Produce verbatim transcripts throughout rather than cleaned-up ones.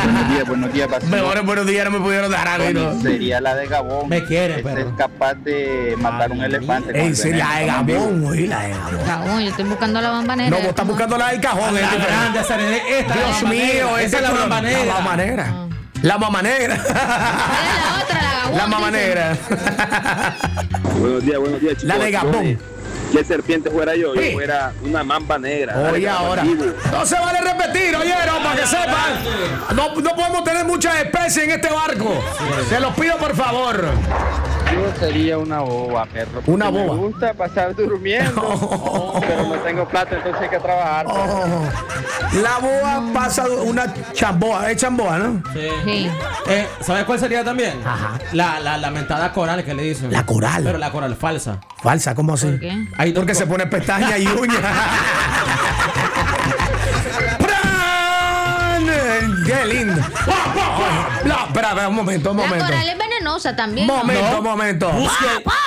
Buenos días, buenos días, vacío. Mejores buenos días no me pudieron dar a mí, ¿no? Sería la de Gabón. Me quiere, Ese perro. es capaz de matar un elefante. con Ey, el sería la de veneno. Gabón, oí, la de Gabón. Gabón, yo estoy buscando la bamba negra. No, vos estás buscando la del cajón. La este, grande, esa es esta. Dios la mío, esa es la color- mamba negra. La mamba negra. Ah. La mamba negra. ¿Cuál es la otra? La Gabón. La mamba dice. negra. Buenos días, buenos días, chicos. La de Gabón. Oye, ¿qué serpiente fuera yo? Sí. Yo fuera una mamba negra. Oye, Dale, ahora. Gabón. No se vale repetir, oyeron, para que sepan. No, no podemos tener muchas especies en este barco. Se los pido, por favor. Yo sería una boba, perro. porque Una boba. Me gusta pasar durmiendo. Pero no tengo plata, entonces hay que trabajar. Oh, la boa pasa una chamboa. Es chamboa, ¿no? Sí. Sí. Eh, ¿Sabes cuál sería también? Ajá. La, la lamentada coral que le dicen. La coral. Pero la coral falsa. Falsa, ¿cómo así? ¿Por qué? Hay dos Porque co- se pone pestaña y uña. ¡Pran! ¡Qué lindo! No, espera, espera, un momento, un La momento. coral es venenosa también. Momento, No. momento. Busque.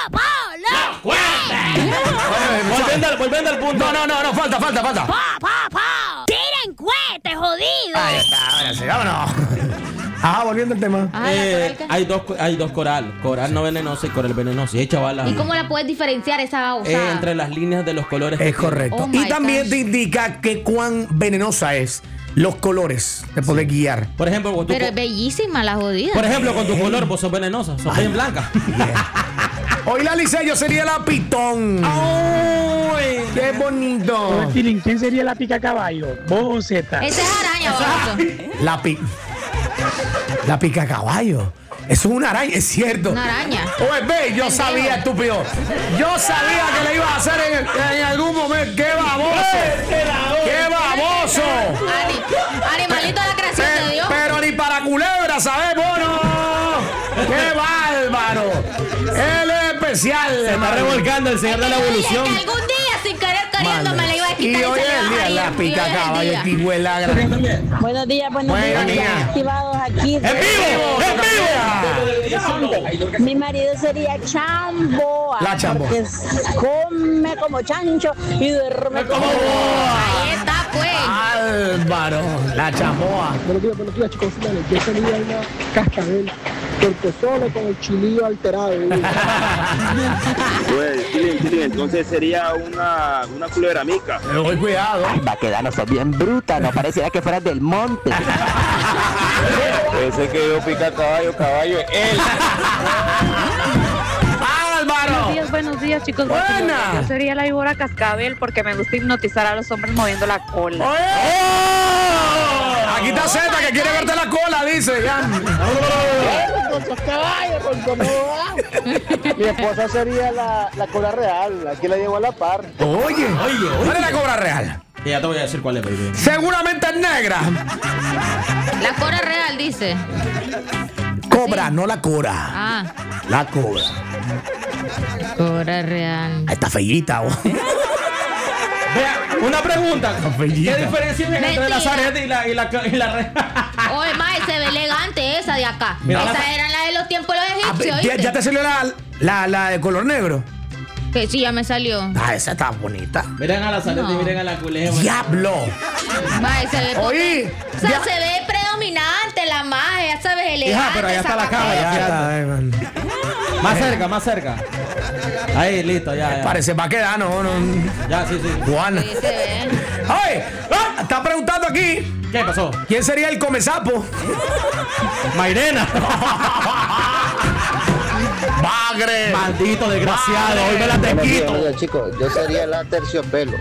Volviendo al, volviendo al punto. No, no, no, no, falta, falta, falta. ¡Tiren cohetes, jodido! Ahí está, ahora sí, vámonos. Ajá, volviendo al tema. Ah, ¿la Eh, coral qué? hay dos hay dos coral, coral no venenosa y coral venenosa. Y chaval, ¿Y cómo la puedes diferenciar esa babosa? eh, entre las líneas de los colores. que Es tiene. correcto. Oh my Y también gosh. te indica que cuán venenosa es. Los colores te puede guiar. Por ejemplo, con tu Pero co- es bellísima la jodida. por ejemplo, con tu color vos sos venenosa, sos bien blanca. Hoy la Licea yo sería la pitón. ¡Ay! ¡Qué bonito! Tilín, ¿quién sería la pica caballo? ¿Vos o Z? Esa es araña, baboso. La pi... La pica caballo. Eso es una araña, es cierto. Una araña. Oye, ve, yo Pendejo. sabía, estúpido. Yo sabía que le ibas a hacer en, en algún momento. ¡Qué baboso! ¡Qué baboso! Ani- Animalito de la creación de Pe- Dios. pero ni para culebra, ¿sabes? Bueno, ¡qué bárbaro! Él es especial. Se está hermano. revolcando el señor de la Yo dije evolución. que algún día, sin querer queriendo, me la iba a Y quitar. hoy se me es el va día a de la ir. pica Y hoy es el caballo, día. que huela grande. Buenos días, buenos Buenos días. días. Activados aquí. ¡En vivo! ¡En vivo! Mi marido sería Chamboa. La Chamboa. Porque come como chancho y duerme como boa. Ahí está, pues. Álvaro, la chamoa. Buenos días, buenos días, chicos. Dale, yo sería una cascabel. Porque solo con el chilillo alterado. Pues, Tilín, Tilín, entonces sería una, una culebra mica. Pero voy cuidado. Va a quedarnos bien bruta, no pareciera que fuera del monte. Ese que yo pica caballo, caballo es él. Álvaro. Buenos días, buenos días, chicos. Buena. Yo sería la víbora cascabel porque me gusta hipnotizar a los hombres moviendo la cola. ¡Oh! Aquí está Zeta que quiere verte la cola, dice. Ya. Con sus caballos, con cómo va. Mi esposa sería la, la cola real. Aquí la llevo a la par. Oye, oye, ¿cuál es la cobra real? Y ya te voy a decir cuál es, baby. Seguramente es negra. La cora real, dice. Cobra, no la cora. Ah, La cobra. cora real. Está feillita, vos. Vea, una pregunta. ¿Qué Feillita. diferencia hay entre la Mentira. zareta y la y la y la re- Oye, mae, se ve elegante esa de acá. Mira, Esas la- eran las de los tiempos de los Ah, egipcios, ya, ¿viste? ya te salió la, la, la de color negro. Que sí, ya me salió. Ah, esa está bonita. Miren a la zareta No. y miren a la culebra. Diablo. Mae, se ve Oí. potente. O sea, ya- se ve predominante la magia, ya sabes, elegante. Hija, pero allá está la cama, zapatera. Ya está, eh, man. Más cerca, más cerca. Ahí, listo, ya, ya. Parece va a quedar, no, no. Ya, sí, sí. Juana. Sí, se ve. Oye, ah, está preguntando aquí. ¿Qué pasó? ¿Quién sería el comesapo? Mairena. Bagre. Maldito desgraciado, hoy me la te quito. chicos. Yo sería la terciopelo.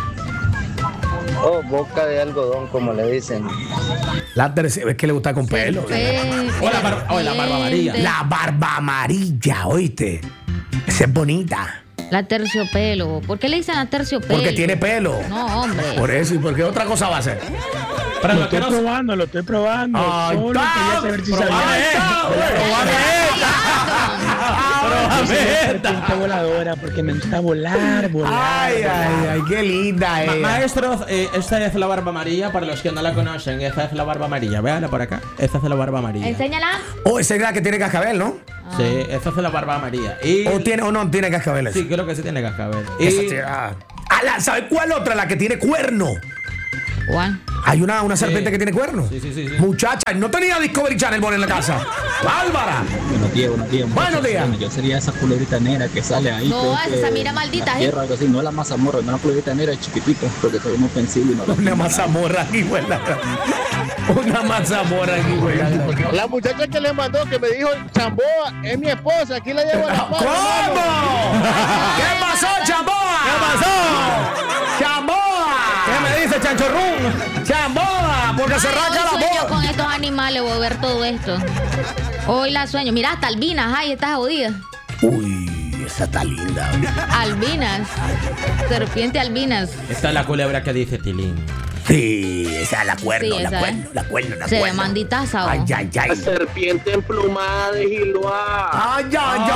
O boca de algodón, como le dicen. La tercera, es que le gusta con pelo. Sí. O la bar- o la barba amarilla. La barba amarilla, ¿oíste? Esa es bonita. La terciopelo. ¿Por qué le dicen la terciopelo? Porque tiene pelo. No, hombre. Por eso, ¿y por qué otra cosa va a ser? Pero Lo lo que estoy no probando, lo estoy probando. Ay, Solo está. quería saber si Probame sabía. esta, probame esta. Probame esta. Serpiente voladora, porque me gusta volar, volar. Ay, volar. ay, ay, qué linda Ma- es. Maestros, eh, esta es la barba amarilla. Para los que no la conocen, esta es la barba amarilla. Véanla por acá. Esta es la barba amarilla. Enséñala. Oh, esa es la que tiene cascabel, ¿no? Sí, esta es la barba amarilla. Y ¿O tiene o no tiene cascabel? sí, creo que sí tiene cascabel. Esa Y tiene- ah. Ah, la- ¿sabe cuál otra? La que tiene cuerno. Juan. Hay una, una serpiente Sí. que tiene cuernos. Sí, sí, sí, sí. Muchacha, no tenía Discovery Channel por en la casa. Bárbara. Buenos días, buenos días. Buenos días. Yo sería esa culebrita negra que sale ahí. No, creo esa que Samira maldita, la ¿eh? tierra, algo así. No es la mazamorra, no es la culebrita negra chiquitita, porque soy muy ofensivo y no la Una mazamorra aquí, güey. Una mazamorra aquí, güey. La muchacha que le mandó, que me dijo Chamboa, es mi esposa, aquí la llevo a la ¿Cómo? paz. ¿Qué pasó, Chamboa? ¿Qué pasó? Chamboa. ¿Qué me dice Chanchorrún? Chamboa, porque se Ay, rasca hoy la sueño boca. con estos animales, voy a ver todo esto. Hoy la sueño. Mira, hasta albinas, ay, estás jodida. Uy, esa está linda. Albinas. Serpiente albinas. Esta es la culebra que dice Tilín. Sí, esa es la cuerno, Sí, la esa cuerno, es. la cuerno, la Se ve cuerno. manditaza. Ay, ¿o? ay, ay. Serpiente emplumada de Giloa. Ay, ay,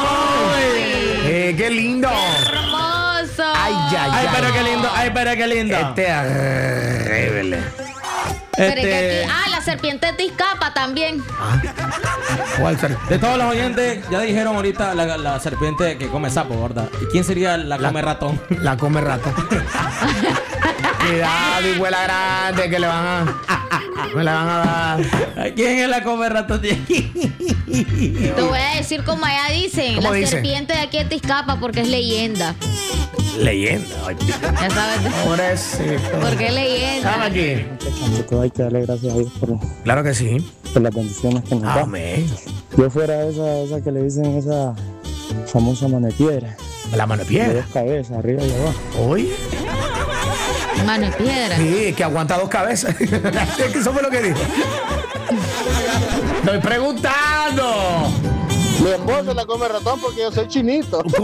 ay. Eh, qué lindo. Hermoso. Ay, ay, Ay, ay. pero qué lindo, ay, pero qué lindo. Este horrible. Pero es que Este, aquí- ah, la serpiente tiscapa también. ¿Cuál ser? de todos los oyentes, ya dijeron ahorita la, la serpiente que come sapo, ¿verdad? ¿Y quién sería la que come ratón? La come rato. Cuidado, hijuela grande, que le van a. Me la van a dar. ¿Quién es la come ratón de aquí? Te voy a decir como allá dicen. ¿Cómo La dicen? serpiente de aquí es tiscapa porque es leyenda. Leyenda. Ay, Ya sabes. pobrecito. Porque es leyenda. Dame aquí. Chanchito, hay que darle gracias a Dios por, Claro que sí. por las bendiciones que nos da. Amén. Yo fuera esa, esa que le dicen esa famosa mano de piedra, La mano de de piedra. dos cabezas, arriba y abajo. Hoy. Mano de piedra. Sí, que aguanta dos cabezas. Es que eso fue lo que dijo. Estoy preguntando. Mi esposa la come ratón porque yo soy chinito. ¿Cómo?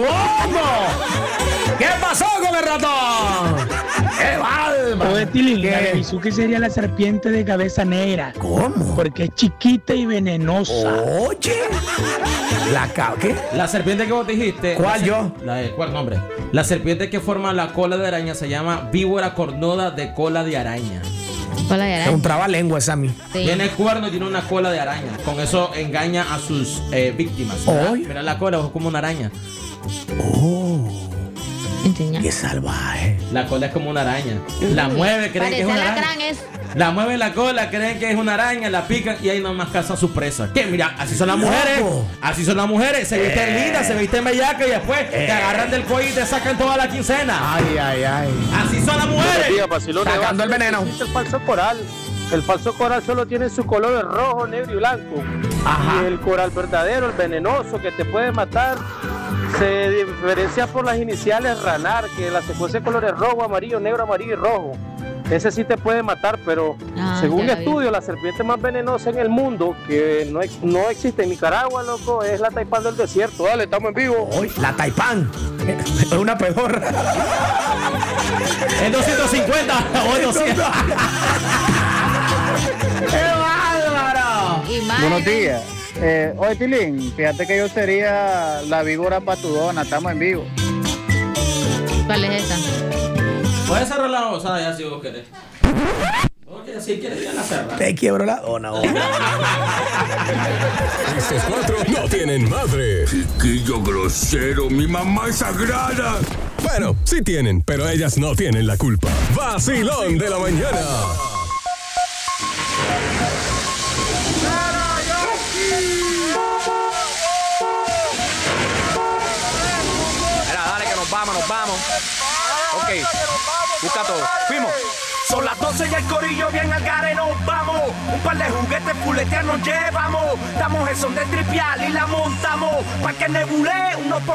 ¿Qué pasó con el ratón? ¡Qué bárbaro! Oye, Tilín, la de ¿Qué? Bizuki sería la serpiente de cabeza negra. ¿Cómo? Porque es chiquita y venenosa. Oye. ¿La ca- qué? La serpiente que vos dijiste. ¿Cuál la ser- yo? La de, ¿cuál nombre? La serpiente que forma la cola de araña se llama víbora cornuda de cola de araña. Cola de Es araña. un trabalengua esa a mí. Sí. Tiene cuerno y tiene una cola de araña. Con eso engaña a sus eh, víctimas. Mira, Ay. mira la cola, es como una araña. Oh, Enseña. qué salvaje. La cola es como una araña. La mueve, creen que es Parece una alacrán araña. es. La mueve la cola, creen que es una araña, la pican y ahí nomás cazan su presa. ¿Qué? Mira, así son las mujeres. Loco. Así son las mujeres. Se visten Eh. lindas, se visten bellacas y después Eh. te agarran del cuello y te sacan toda la quincena. Ay, ay, ay. Así son las mujeres. Sacando el veneno. Existe el falso coral. El falso coral solo tiene su color rojo, negro y blanco. Ajá. Y el coral verdadero, el venenoso, que te puede matar, se diferencia por las iniciales RANAR, que la secuencia de colores rojo, amarillo, negro, amarillo y rojo. Ese sí te puede matar, pero Ah, según un ya la vi. estudio, la serpiente más venenosa en el mundo, que no, ex- no existe en Nicaragua, loco, es la taipán del desierto. Dale, estamos en vivo. Hoy, la taipán. Es una pedorra. En doscientos cincuenta o doscientos. ¡Qué bárbaro! Imágenes. Buenos días. Eh, oye, Tilín, fíjate que yo sería la víbora patudona, estamos en vivo. ¿Cuál es esa? Puedes cerrar la osada ya si vos querés. Ok, si quieres ya la cerra. Te quiebro la dona. oh. Estos cuatro no tienen madre. Chiquillo grosero, mi mamá es sagrada. Bueno, sí tienen, pero ellas no tienen la culpa. Vacilón de la mañana. Mira, dale que nos vamos, nos vamos. Ok, busca todo. Fuimos. Son las doce y el corillo bien al gare nos vamos. Un par de juguetes fuleteados nos llevamos. Damos el son de tripial y la montamos. Pa' que nebule unos pocos.